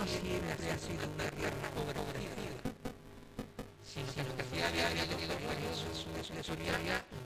siempre ha sido una tierra progresiva, sino que lo que ha habido es una soberanía